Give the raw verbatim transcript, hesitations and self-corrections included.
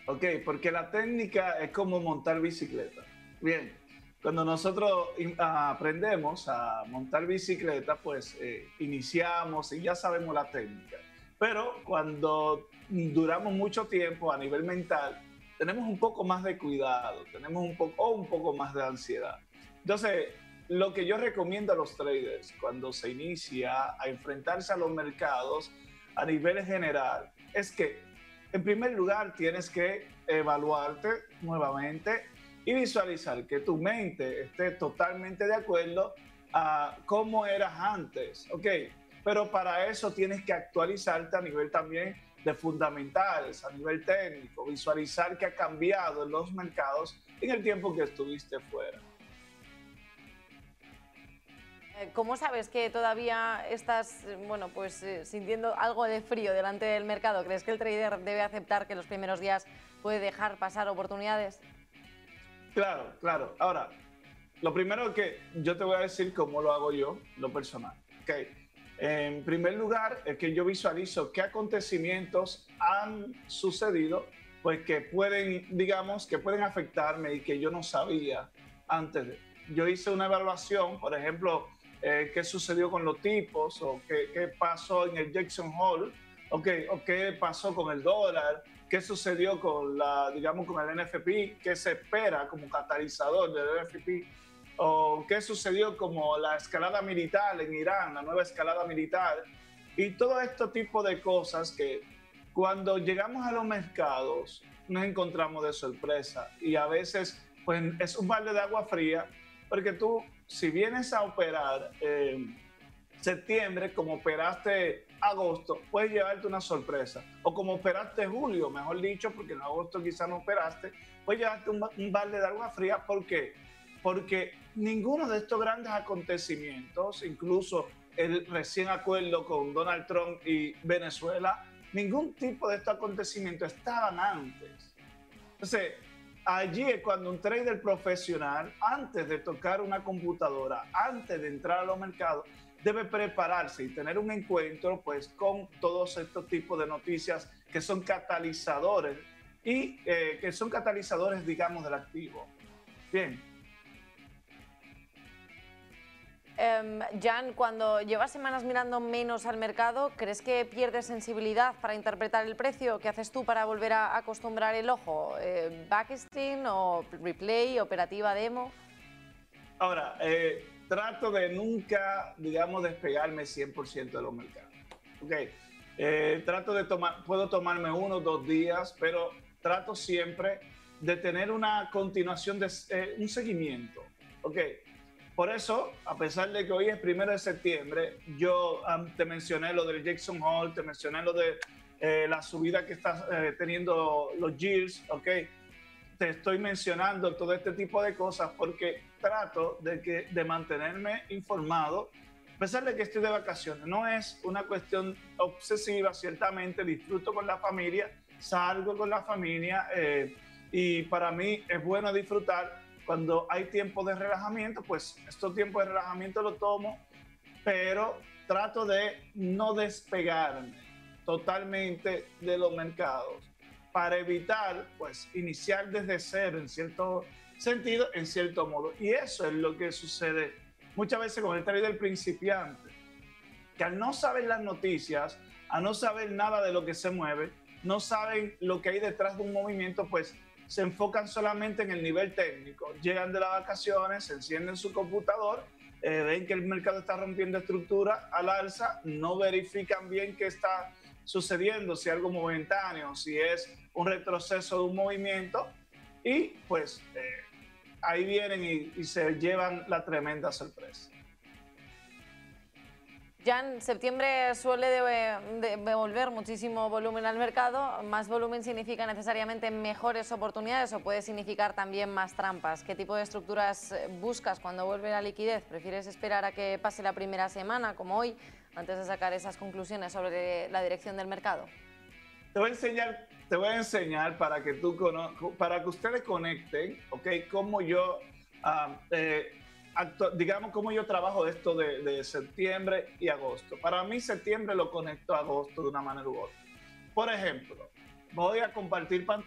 Ok, porque la técnica es como montar bicicleta. Bien, cuando nosotros in- ah, aprendemos a montar bicicleta, pues eh, iniciamos y ya sabemos la técnica. Pero cuando duramos mucho tiempo a nivel mental, tenemos un poco más de cuidado, tenemos un poco, o un poco más de ansiedad. Entonces, lo que yo recomiendo a los traders cuando se inicia a enfrentarse a los mercados a nivel general es que en primer lugar, tienes que evaluarte nuevamente y visualizar que tu mente esté totalmente de acuerdo a cómo eras antes, ¿ok? Pero para eso tienes que actualizarte a nivel también de fundamentales, a nivel técnico, visualizar que ha cambiado en los mercados en el tiempo que estuviste fuera. Eh, ¿Cómo sabes que todavía estás, eh, bueno, pues eh, sintiendo algo de frío delante del mercado? ¿Crees que el trader debe aceptar que los primeros días puede dejar pasar oportunidades? Claro, claro. Ahora, lo primero que yo te voy a decir cómo lo hago yo, lo personal. Okay. En primer lugar, es que yo visualizo qué acontecimientos han sucedido, pues que pueden, digamos, que pueden afectarme y que yo no sabía antes de. Yo hice una evaluación, por ejemplo, eh, qué sucedió con los tipos o qué, qué pasó en el Jackson Hole, okay, o qué pasó con el dólar, qué sucedió con la, digamos, con el N F P, qué se espera como catalizador del N F P, o qué sucedió como la escalada militar en Irán, la nueva escalada militar, y todo este tipo de cosas que cuando llegamos a los mercados nos encontramos de sorpresa y a veces pues es un balde de agua fría porque tú si vienes a operar eh, septiembre como operaste agosto, puedes llevarte una sorpresa. O como operaste julio, mejor dicho, porque en agosto quizás no operaste, puedes llevarte un, un balde de agua fría. ¿Por qué? Porque ninguno de estos grandes acontecimientos, incluso el recién acuerdo con Donald Trump y Venezuela, ningún tipo de estos acontecimientos estaban antes. Entonces, allí es cuando un trader profesional, antes de tocar una computadora, antes de entrar a los mercados, debe prepararse y tener un encuentro pues con todos estos tipos de noticias que son catalizadores y eh, que son catalizadores, digamos, del activo. Bien. Em, Jan, cuando llevas semanas mirando menos al mercado, ¿crees que pierdes sensibilidad para interpretar el precio? ¿Qué haces tú para volver a acostumbrar el ojo? Eh, ¿Backtesting o replay, operativa demo? Ahora, eh, trato de nunca, digamos, despegarme cien por ciento de los mercados. Ok. Eh, trato de tomar, puedo tomarme uno o dos días, pero trato siempre de tener una continuación, de eh, un seguimiento. Ok. Por eso, a pesar de que hoy es primero de septiembre, yo um, te mencioné lo del Jackson Hole, te mencioné lo de eh, la subida que está eh, teniendo los yields, ok. Te estoy mencionando todo este tipo de cosas porque trato de, que, de mantenerme informado, a pesar de que estoy de vacaciones. No es una cuestión obsesiva, ciertamente disfruto con la familia, salgo con la familia eh, y para mí es bueno disfrutar. Cuando hay tiempo de relajamiento, pues estos tiempos de relajamiento los tomo, pero trato de no despegarme totalmente de los mercados para evitar, pues, iniciar desde cero en cierto sentido, en cierto modo. Y eso es lo que sucede muchas veces con el trader principiante, que al no saber las noticias, a no saber nada de lo que se mueve, no saben lo que hay detrás de un movimiento, pues se enfocan solamente en el nivel técnico. Llegan de las vacaciones, encienden su computador, eh, ven que el mercado está rompiendo estructura al alza, no verifican bien qué está sucediendo, si es algo momentáneo, si es un retroceso de un movimiento, y pues eh, ahí vienen y, y se llevan la tremenda sorpresa. Jan, septiembre suele devolver muchísimo volumen al mercado. ¿Más volumen significa necesariamente mejores oportunidades o puede significar también más trampas? ¿Qué tipo de estructuras buscas cuando vuelve la liquidez? ¿Prefieres esperar a que pase la primera semana, como hoy, antes de sacar esas conclusiones sobre la dirección del mercado? Te voy a enseñar, te voy a enseñar para que tú para que ustedes conecten, ¿ok? Cómo yo uh, eh, digamos cómo yo trabajo esto de, de septiembre y agosto. Para mí septiembre lo conecto a agosto de una manera u otra. Por ejemplo, voy a compartir pantalla.